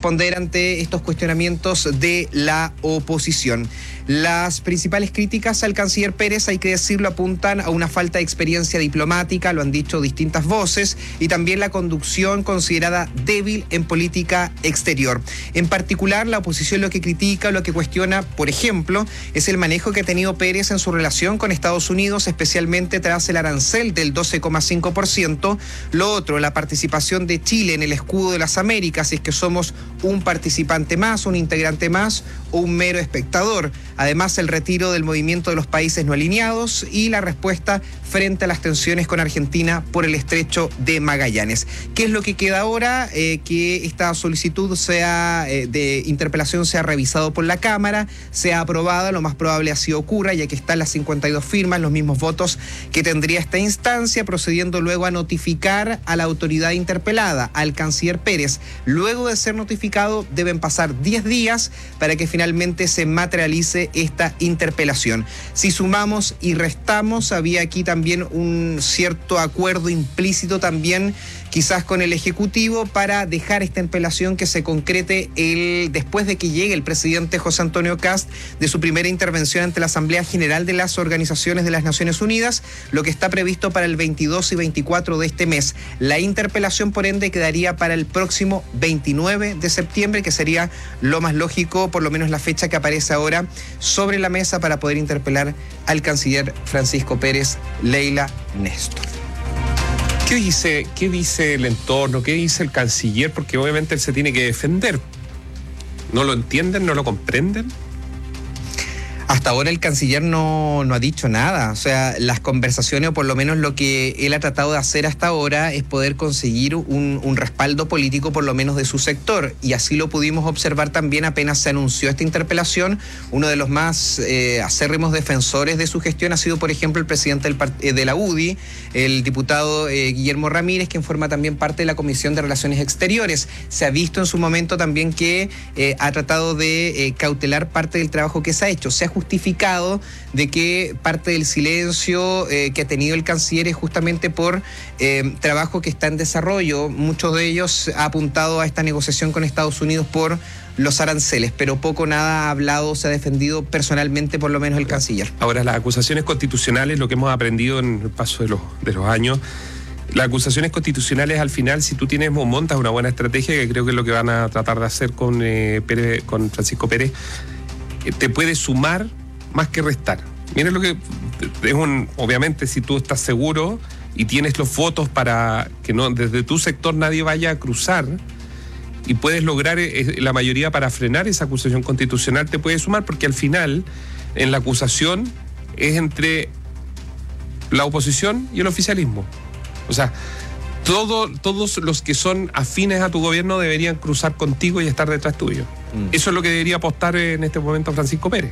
responder ante estos cuestionamientos de la oposición. Las principales críticas al canciller Pérez, hay que decirlo, apuntan a una falta de experiencia diplomática, lo han dicho distintas voces, y también la conducción considerada débil en política exterior. En particular, la oposición lo que critica, lo que cuestiona, por ejemplo, es el manejo que ha tenido Pérez en su relación con Estados Unidos, especialmente tras el arancel del 12,5%. Lo otro, la participación de Chile en el escudo de las Américas, si es que somos un participante más, un integrante más o un mero espectador. Además, el retiro del movimiento de los países no alineados y la respuesta frente a las tensiones con Argentina por el estrecho de Magallanes. ¿Qué es lo que queda ahora? Que esta solicitud de interpelación sea revisado por la Cámara, sea aprobada, lo más probable así ocurra, ya que están las 52 firmas, los mismos votos que tendría esta instancia, procediendo luego a notificar a la autoridad interpelada, al canciller Pérez. Luego de ser notificado, deben pasar 10 días para que finalmente se materialice esta interpelación. Si sumamos y restamos, había aquí también un cierto acuerdo implícito también quizás con el Ejecutivo para dejar esta interpelación que se concrete después de que llegue el presidente José Antonio Kast de su primera intervención ante la Asamblea General de las Organizaciones de las Naciones Unidas, lo que está previsto para el 22 y 24 de este mes. La interpelación, por ende, quedaría para el próximo 29 de septiembre, que sería lo más lógico, por lo menos la fecha que aparece ahora sobre la mesa para poder interpelar al canciller Francisco Pérez. Leila, Néstor. ¿Qué dice el entorno? ¿Qué dice el canciller? Porque obviamente él se tiene que defender. ¿No lo entienden? ¿No lo comprenden? Hasta ahora el canciller no ha dicho nada. O sea, las conversaciones, o por lo menos lo que él ha tratado de hacer hasta ahora, es poder conseguir un respaldo político, por lo menos de su sector. Y así lo pudimos observar también apenas se anunció esta interpelación. Uno de los más acérrimos defensores de su gestión ha sido, por ejemplo, el presidente de la UDI, el diputado Guillermo Ramírez, quien forma también parte de la Comisión de Relaciones Exteriores. Se ha visto en su momento también que ha tratado de cautelar parte del trabajo que se ha hecho. Se ha justificado de que parte del silencio que ha tenido el canciller es justamente por trabajo que está en desarrollo. Muchos de ellos ha apuntado a esta negociación con Estados Unidos por los aranceles, pero poco nada ha hablado, se ha defendido personalmente, por lo menos el canciller. Ahora, las acusaciones constitucionales, lo que hemos aprendido en el paso de los años, las acusaciones constitucionales, al final, si tú montas una buena estrategia, que creo que es lo que van a tratar de hacer con Francisco Pérez, te puede sumar más que restar. Miren lo que es obviamente, si tú estás seguro y tienes los votos para que no desde tu sector nadie vaya a cruzar y puedes lograr la mayoría para frenar esa acusación constitucional, te puede sumar, porque al final en la acusación es entre la oposición y el oficialismo. O sea, todos los que son afines a tu gobierno deberían cruzar contigo y estar detrás tuyo. Eso es lo que debería apostar en este momento Francisco Pérez.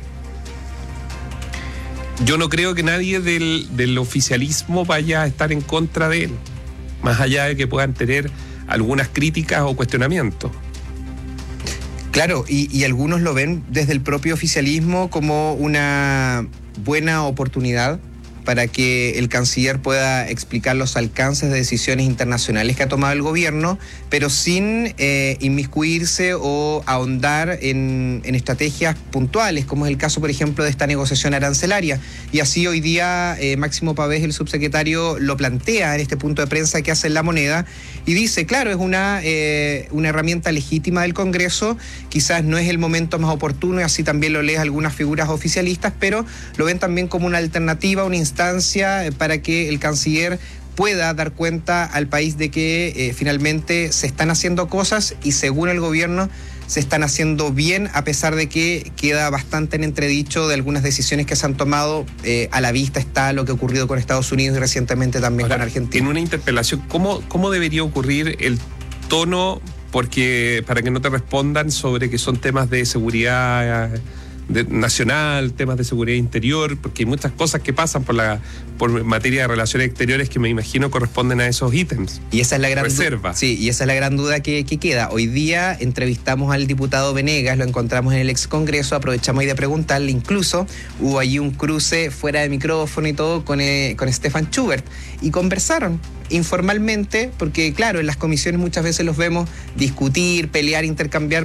Yo no creo que nadie del oficialismo vaya a estar en contra de él, más allá de que puedan tener algunas críticas o cuestionamientos. Claro, y algunos lo ven desde el propio oficialismo como una buena oportunidad para que el canciller pueda explicar los alcances de decisiones internacionales que ha tomado el gobierno, pero sin inmiscuirse o ahondar en estrategias puntuales, como es el caso, por ejemplo, de esta negociación arancelaria. Y así hoy día Máximo Pavés, el subsecretario, lo plantea en este punto de prensa que hace en La Moneda, y dice, claro, es una herramienta legítima del Congreso, quizás no es el momento más oportuno, y así también lo leen algunas figuras oficialistas, pero lo ven también como una alternativa, una instancia para que el canciller pueda dar cuenta al país de que finalmente se están haciendo cosas y, según el gobierno, se están haciendo bien, a pesar de que queda bastante en entredicho de algunas decisiones que se han tomado. A la vista está lo que ha ocurrido con Estados Unidos y recientemente también con Argentina. En una interpelación, ¿cómo debería ocurrir el tono? Porque para que no te respondan sobre que son temas de seguridad nacional, temas de seguridad interior, porque hay muchas cosas que pasan por materia de relaciones exteriores que me imagino corresponden a esos ítems. Y esa es la gran reserva. Sí, y esa es la gran duda que queda. Hoy día entrevistamos al diputado Venegas, lo encontramos en el ex Congreso, aprovechamos ahí de preguntarle, incluso hubo allí un cruce fuera de micrófono y todo con Stefan Schubert, y conversaron informalmente, porque claro, en las comisiones muchas veces los vemos discutir, pelear, intercambiar